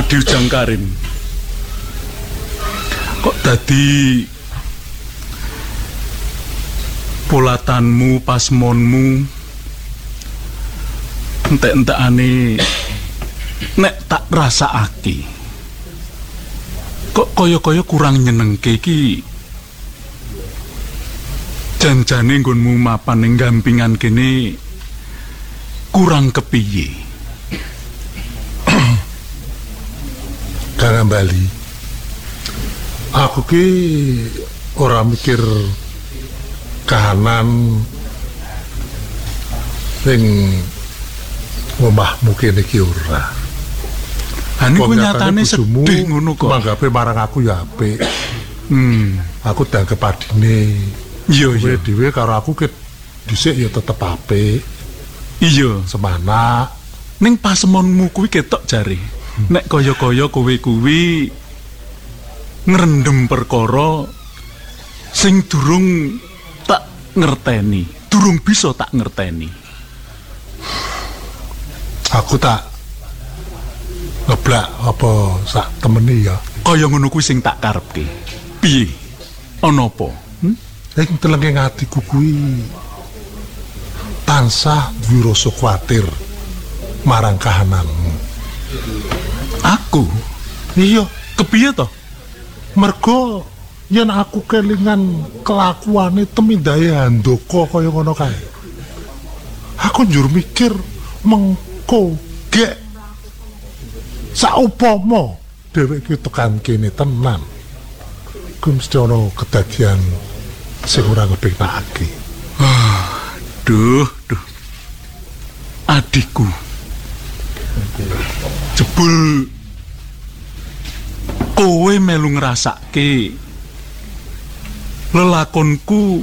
Adi Ujang Karim. Kok dadi polatanmu, pasmonmu entek-entekane nek tak rasakake. Kok kaya-kaya kurang nyenengke iki. Janjane nggonmu mapan ning gampingan kene kurang kepiye? Kang Bali, aku ki ora mikir kahanan ning omahmu kene iki ora. Ane ku nyatane sedih ngono kok. Manggape marang aku ya apik. Aku dianggep adine. Iya. Dhewe karo aku ki dhisik ya tetep apik. Iya, semana. Ning pasemonmu kuwi ketok jare. Nek kaya-kaya kowe kuwi ngrendem perkara sing durung tak ngerteni, durung bisa tak ngerteni. Aku tak ngeblak apa sak temeni ya. Kaya ngono kuwi sing tak karepke. Piye? Ana apa? Ing telenge atiku kuwi tansah duwe rasa kuwatir marang kahananmu. Aku? Iya, kepiye to? Mergo yen aku kelingan kelakuane temindahe Handaka kaya ngono kae. Aku njur mikir mengko gek saupama dheweke tekan kene tenan. Ku mesti ana kedadian sing ora ngebenakake. Duh. Adikku. Jebul kowe melu ngrasake lelakonku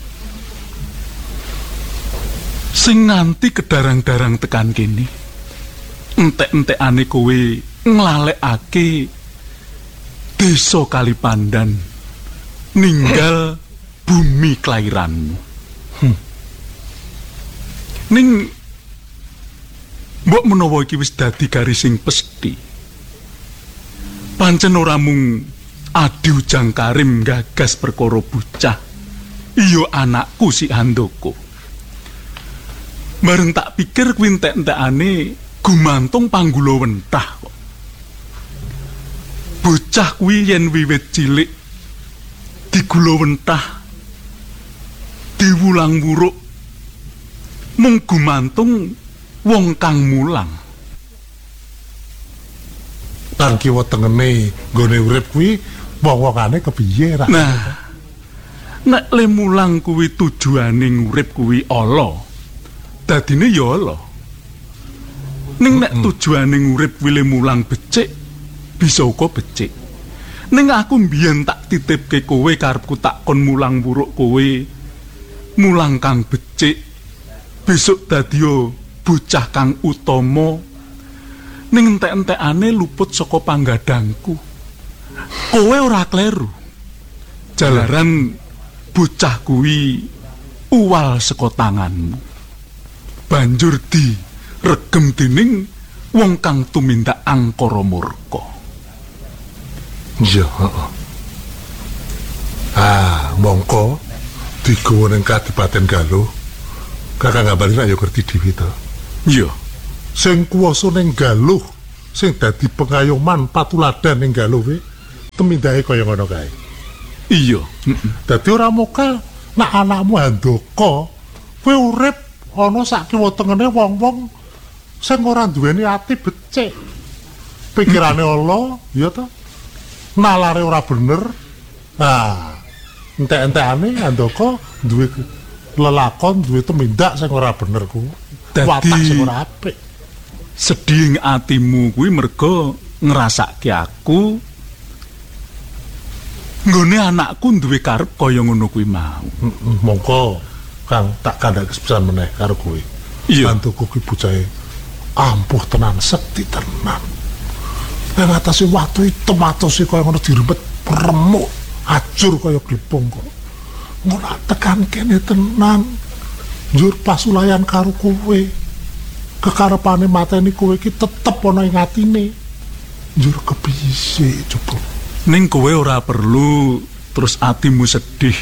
sing nganti kedarang-darang tekan kene. Entek-entekane kowe nglalekake desa Kalipandan ninggal bumi kelairanmu. Ning mbok menawa iki wis dadi garis sing pesthi. Pancen ora mung Adi Ujang Karim gagas perkara bocah. Iya anakku si Handaka. Bareng tak pikir kuwi entek-entekane gumantung panggula wentah kok. Bocah kuwi yen wiwit cilik digula wentah diwulang wuruk mung gumantung wong kang mulang. Lan kiwa tengene nggone urip kuwi wong-wongane kepiye ra? Nah, nek le mulang kuwi tujuane urip kuwi ala, dadine ya ala. Ning nek tujuane urip kuwi le mulang becik, bisa uga becik. Ning aku mbiyen tak titipke kowe karepku tak kon mulang wuruk kowe, mulang kang becik, besok dadi bocah kang utama. Ning entek-entekane luput saka panggadangku. Kowe ora kleru. Jalaran bocah kuwi uwal saka tanganmu. Banjur diregem dening wong kang tumindak angkara murka. Iya, mongko digawa ning Kadipaten Galuh. Kakang Ngambali ra ya ngerti dhewe to. Iya. Sing kuwasa ning Galuh, sing dadi pengayoman patuladan ning Galuh kuwi temindahe kaya ngono kae. Iya. Dadi ora mokal nek anakmu Handaka kowe urip ana sak kiwa tengene wong-wong sing ora duweni ati becik. Pikirane ala, ya to. Nalare ora bener. Nah, entek-entekane Handaka duwe lelakon, duwe tumindak sing ora bener ku. Watak sing ora apik. Sedih atimu kuwi merga ngrasake aku nggone anakku duwe karep kaya ngono kuwi mau. Mongko Kang tak kandhake sepisan meneh karo kowe. Iya. Mantuku kuwi bocahe ampuh tenan, sekti tenan. Nang atase watu hitam atose kaya ngono dirempet remuk, ajur kaya glebong kok. Ora tekan kene tenan. Njur pasulayan karo kowe. Kekarepane mateni kowe iki tetep ana ing atine. Njur kepiye coba? Ning kowe ora perlu terus atimu sedih.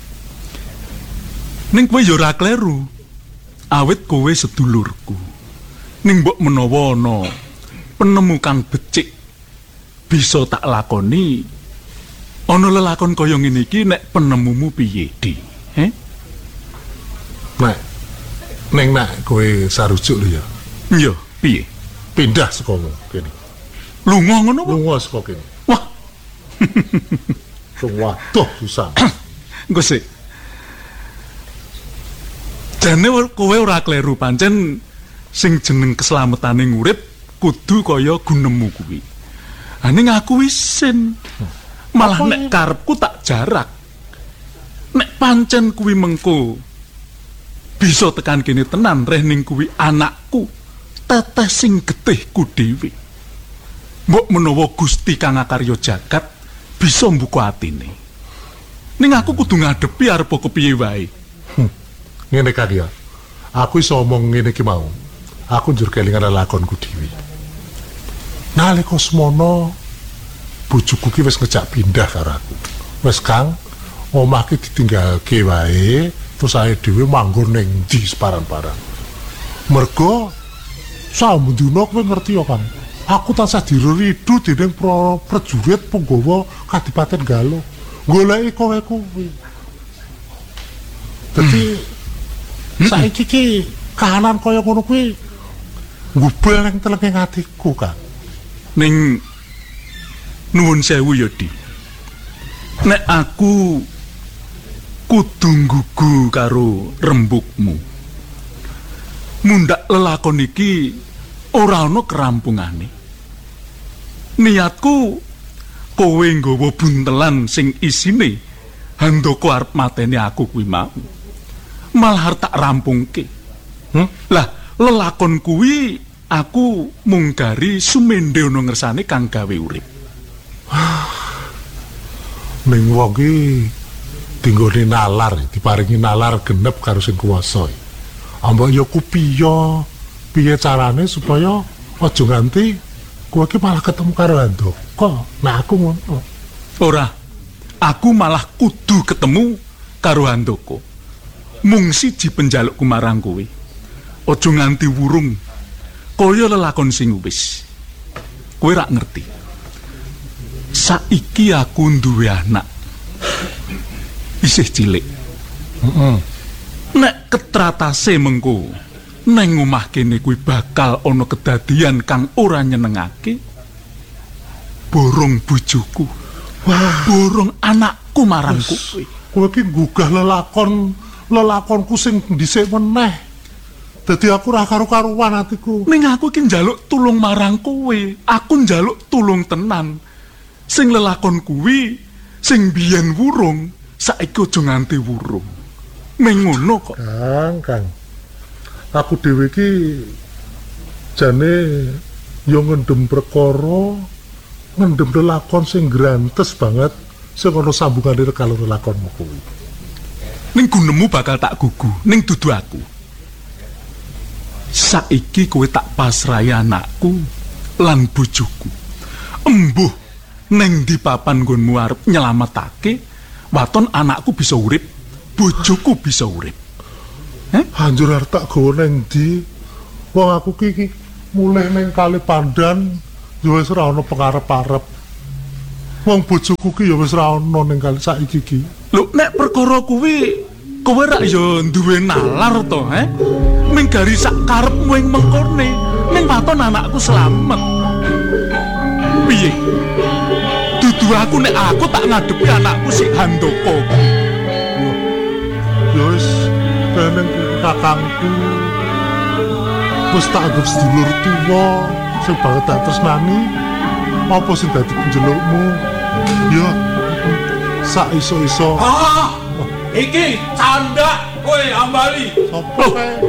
Ning kowe ya ora kleru. Awit kowe sedulurku. Ning mbok menawa ana penemu kang becik bisa tak lakoni. Ana lelakon kaya ngene iki nek penemumu piye, Di? Nek kowe sarujuk lho ya. Ya, piye? Pindah saka kene. Lunga ngono apa? Lunga saka kene. Wah, Waduh susah. engko sik. Jane kowe ora kleru pancen sing jeneng keselametaning urip kudu kaya gunemu kuwi. Ning aku isin. Malah nek karepku tak jarak. Nek pancen kuwi mengko bisa tekan kene tenan reh ning kuwi anakku, teteh sing getihku dhewe. Mbok menawa Gusti kang akarya jagat bisa mbuka atine. Ning aku kudu ngadepi arep kepiye wae. Ngene kan ya. Aku iso omong ngene iki mau. Aku njur kelingan lakonku dhewe. Nalika semono bojoku ki wis ngejak pindah karo aku. Wis Kang, omahke ditinggalke wae, terus ae dhewe manggon ning ndi separan-paran. Mergo samunduna kowe ngerti ya, Kang. Aku tansah direridu dening prajurit penggawa Kadipaten Galuh. Goleki kowe kuwi. Dadi saiki ki kahanan kaya ngono kuwi ngubel ning telenge atiku, Kang. Ning nuwun sewu ya, Di. Nek aku kudu nggugu karo rembugmu. Mundak lelakon iki ora ana kerampungane. Niatku kowe nggawa buntelan sing isine Handaka arep mateni aku kuwi mau. Malah tak rampungke. Lah, lelakon kuwi aku mung gari sumendhe ana ngersane kang gawe urip. Ning wong ki dinggone nalar, diparingi nalar genep karo sing kuwasa. Ambek ya piye carane supaya aja nganti kowe ki malah ketemu karo Handaka. Nah aku ngono. Ora, aku malah kudu ketemu karo Handaka. Mung siji penjalukku marang kowe. Aja nganti wurung kaya lelakon sing wis. Kowe rak ngerti. Saiki aku duwe anak. Isih cilik. Nek ketratase mengko neng omah kene kuwi bakal ana kedadian kang ora nyenengake. Borong bojoku. Wah, borong anakku marangku. Kowe ki gugah lelakonku sing dhisik meneh. Dadi aku ora karo-karuan atiku. Ning aku iki njaluk tulung marang kowe. Aku njaluk tulung tenan. Sing lelakon kuwi sing biyen wurung, saiki aja nganti wurung. Meng ngono kok. Kang. Aku dhewe iki jane yo ngendhem perkara, ngendhem lelakon sing grantes banget sing ana sambungane karo lelakonmu kuwi. Ning gunemu bakal tak gugu, ning dudu aku. Saiki kowe tak pasrahi anakku lan bojoku. Embuh neng di papan nggonmu arep nyelametake, waton anakku bisa urip, bojoku bisa urip. Anjur arep tak gawa nang ndi? Wong aku ki mulih ning Kali Pandan ya wis ora ana pengarep-arep. Wong bojoku ki ya wis ora ana ning kali saiki ki. Lho nek perkara kuwi kowe rak ya duwe nalar to, Ming gari sak karepmu ing mengkone, ning waton anakku slamet. Piye? Dudu aku nek aku tak ngadepi anakku sing Handaka. Ya wis peneng kakangku. Wis tak anggap sedulur tuwa sing banget tak tresnani. Apa sing dadi penjelukmu? Ya sak iso-iso. Iki candak kowe ambali. Sopo kae?